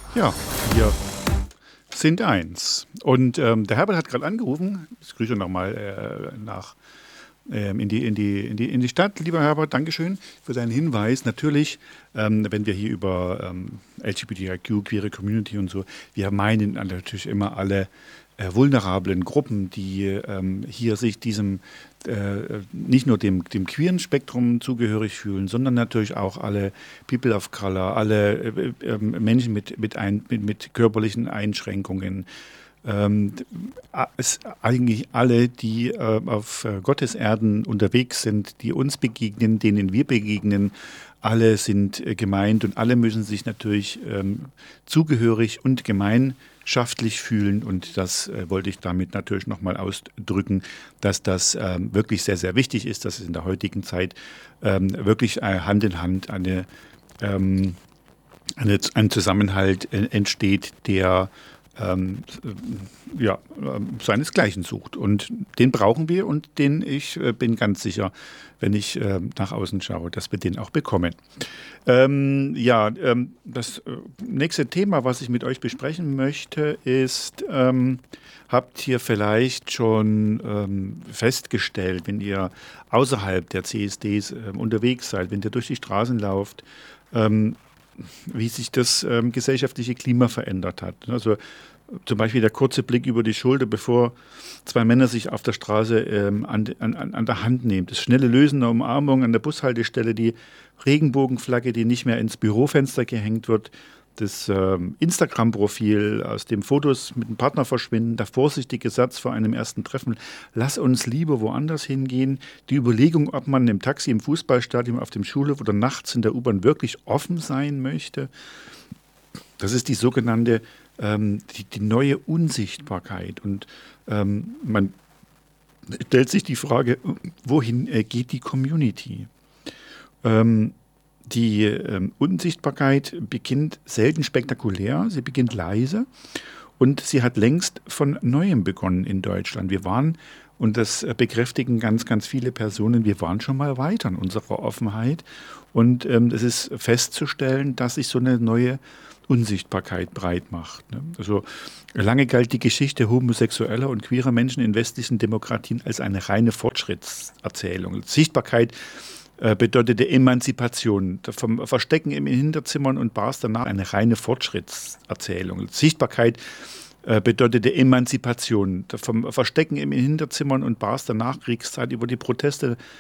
Ja, wir sind eins. Und der Herbert hat gerade angerufen. Ich grüße nochmal in die Stadt. Lieber Herbert, Dankeschön für deinen Hinweis. Natürlich, wenn wir hier über LGBTIQ, queere Community und so, wir meinen natürlich immer alle vulnerablen Gruppen, die hier sich diesem nicht nur dem queeren Spektrum zugehörig fühlen, sondern natürlich auch alle People of Color, alle Menschen mit körperlichen Einschränkungen. Ähm, eigentlich alle, die auf Gottes Erden unterwegs sind, die uns begegnen, denen wir begegnen, alle sind gemeint und alle müssen sich natürlich zugehörig und gemeinschaftlich fühlen. Und das wollte ich damit natürlich nochmal ausdrücken, dass das wirklich sehr, sehr wichtig ist, dass es in der heutigen Zeit wirklich Hand in Hand ähm, ein Zusammenhalt entsteht, der seinesgleichen sucht. Und den brauchen wir und den bin ganz sicher, wenn ich nach außen schaue, dass wir den auch bekommen. Das nächste Thema, was ich mit euch besprechen möchte, ist, habt ihr vielleicht schon festgestellt, wenn ihr außerhalb der CSDs unterwegs seid, wenn ihr durch die Straßen lauft, ähm, wie sich das gesellschaftliche Klima verändert hat. Also zum Beispiel der kurze Blick über die Schulter, bevor zwei Männer sich auf der Straße an der Hand nehmen. Das schnelle Lösen der Umarmung an der Bushaltestelle, die Regenbogenflagge, die nicht mehr ins Bürofenster gehängt wird, das Instagram-Profil, aus dem Fotos mit dem Partner verschwinden, der vorsichtige Satz vor einem ersten Treffen, lass uns lieber woanders hingehen, die Überlegung, ob man im Taxi, im Fußballstadion, auf dem Schulhof oder nachts in der U-Bahn wirklich offen sein möchte, das ist die sogenannte, die neue Unsichtbarkeit. Und man stellt sich die Frage, wohin geht die Community? Die Unsichtbarkeit beginnt selten spektakulär, sie beginnt leise und sie hat längst von Neuem begonnen in Deutschland. Wir waren, und das bekräftigen ganz, ganz viele Personen, wir waren schon mal weiter in unserer Offenheit. Und es ist festzustellen, dass sich so eine neue Unsichtbarkeit breit macht. Ne? Also lange galt die Geschichte homosexueller und queerer Menschen in westlichen Demokratien als eine reine Fortschrittserzählung. Sichtbarkeit bedeutete Emanzipation, vom Verstecken in Hinterzimmern und Bars danach eine reine Fortschrittserzählung. Sichtbarkeit bedeutete Emanzipation, vom Verstecken in Hinterzimmern und Bars der Nachkriegszeit über die Proteste